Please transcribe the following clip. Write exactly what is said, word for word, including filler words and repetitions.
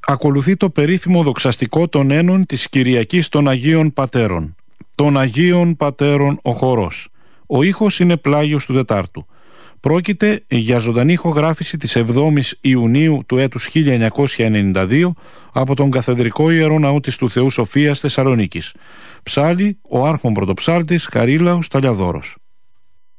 Ακολουθεί το περίφημο δοξαστικό των ένων της Κυριακής των Αγίων Πατέρων. Των Αγίων Πατέρων ο χορός. Ο ήχος είναι πλάγιος του Τετάρτου. Πρόκειται για ζωντανή ηχογράφηση της εβδόμης Ιουνίου του έτους χίλια εννιακόσια ενενήντα δύο από τον Καθεδρικό Ιερό Ναό της του Θεού Σοφίας Θεσσαλονίκης. Ψάλλει ο άρχον πρωτοψάλτης Χαρίλαος Ταλιαδόρος.